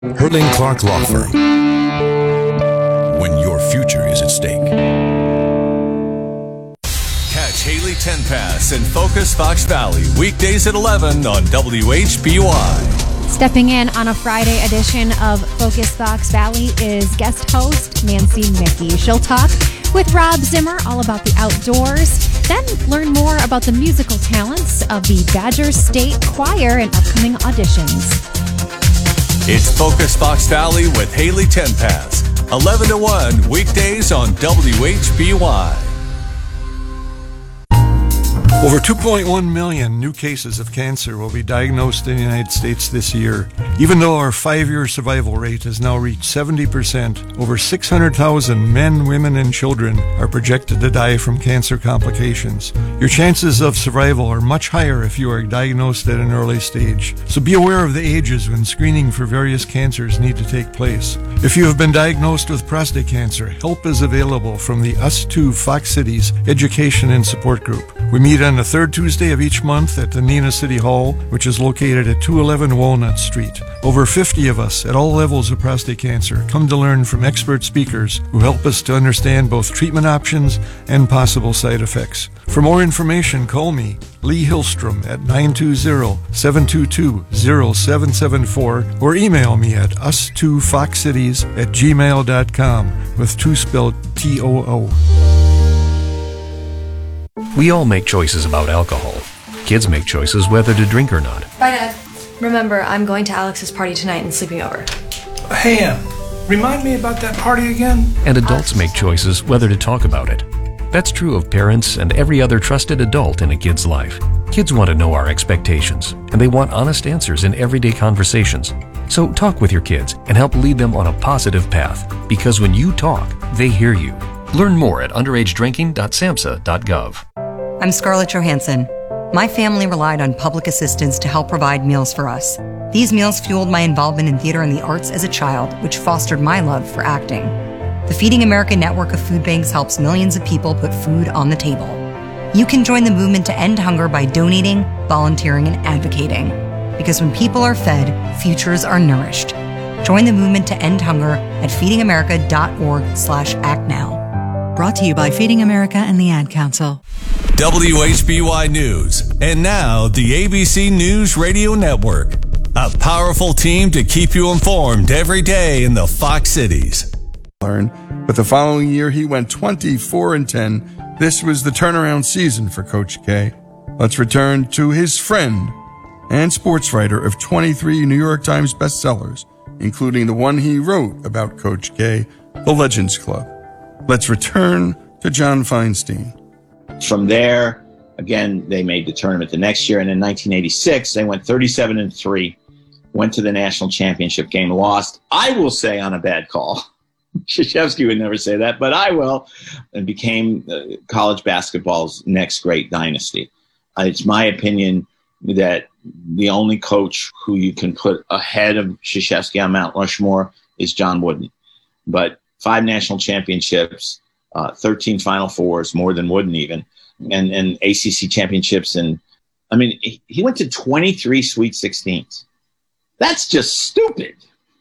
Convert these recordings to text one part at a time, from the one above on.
Herling Clark Law Firm. When your future is at stake. Catch Haley Tenpass and Focus Fox Valley weekdays at 11 on WHBY. Stepping in on a Friday edition of Focus Fox Valley is guest host Nancy Mickey. She'll talk with Rob Zimmer all about the outdoors, then learn more about the musical talents of the Badger State Choir and upcoming auditions. It's Focus Fox Valley with Haley Tenpass, 11 to 1 weekdays on WHBY. Over 2.1 million new cases of cancer will be diagnosed in the United States this year. Even though our 5-year survival rate has now reached 70%, over 600,000 men, women, and children are projected to die from cancer complications. Your chances of survival are much higher if you are diagnosed at an early stage. So be aware of the ages when screening for various cancers need to take place. If you have been diagnosed with prostate cancer, help is available from the Us Too Fox Cities Education and Support Group. We meet on the third Tuesday of each month at the Neenah City Hall, which is located at 211 Walnut Street. Over 50 of us at all levels of prostate cancer come to learn from expert speakers who help us to understand both treatment options and possible side effects. For more information, call me, Lee Hillstrom, at 920-722-0774 or email me at us2foxcities@gmail.com with 2 spelled TOO. We all make choices about alcohol. Kids make choices whether to drink or not. Bye, Dad. Remember, I'm going to Alex's party tonight and sleeping over. Hey, remind me about that party again? And adults make choices whether to talk about it. That's true of parents and every other trusted adult in a kid's life. Kids want to know our expectations, and they want honest answers in everyday conversations. So talk with your kids and help lead them on a positive path, because when you talk, they hear you. Learn more at underagedrinking.samhsa.gov. I'm Scarlett Johansson. My family relied on public assistance to help provide meals for us. These meals fueled my involvement in theater and the arts as a child, which fostered my love for acting. The Feeding America network of food banks helps millions of people put food on the table. You can join the movement to end hunger by donating, volunteering, and advocating. Because when people are fed, futures are nourished. Join the movement to end hunger at feedingamerica.org/actnow. Brought to you by Feeding America and the Ad Council. WHBY News. And now the ABC News Radio Network. A powerful team to keep you informed every day in the Fox Cities. But the following year, he went 24-10. This was the turnaround season for Coach K. Let's return to his friend and sports writer of 23 New York Times bestsellers, including the one he wrote about Coach K, The Legends Club. Let's return to John Feinstein. From there, again, they made the tournament the next year, and in 1986, they went 37-3, went to the national championship game, lost, I will say, on a bad call. Krzyzewski would never say that, but I will, and became college basketball's next great dynasty. It's my opinion that the only coach who you can put ahead of Krzyzewski on Mount Rushmore is John Wooden. But 5 national championships, 13 Final Fours, more than Wooden even, and ACC championships. And I mean, he went to 23 Sweet 16s. That's just stupid.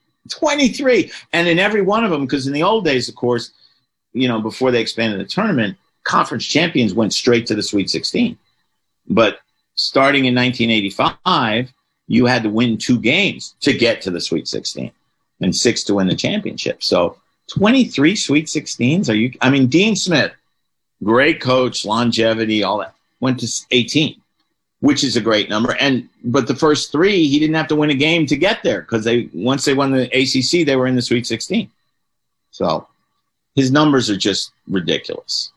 23. And in every one of them, because in the old days, of course, you know, before they expanded the tournament, conference champions went straight to the Sweet 16. But starting in 1985, you had to win 2 games to get to the Sweet 16 and 6 to win the championship. So 23 Sweet 16s? Dean Smith, great coach, longevity, all that, went to 18, which is a great number. But the first 3, he didn't have to win a game to get there, because once they won the ACC, they were in the Sweet 16. So his numbers are just ridiculous.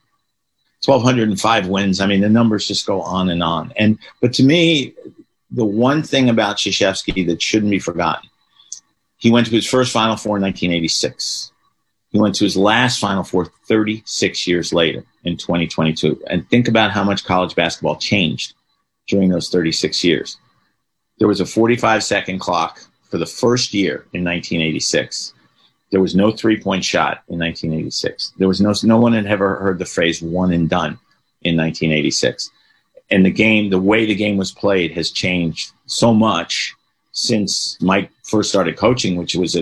1,205 wins. I mean, the numbers just go on and on. But to me, the one thing about Krzyzewski that shouldn't be forgotten, he went to his first Final Four in 1986. He went to his last Final Four 36 years later in 2022. And think about how much college basketball changed during those 36 years. There was a 45-second clock for the first year in 1986. There was no three-point shot in 1986. There was no one had ever heard the phrase one and done in 1986. And the way the game was played has changed so much since Mike first started coaching, which was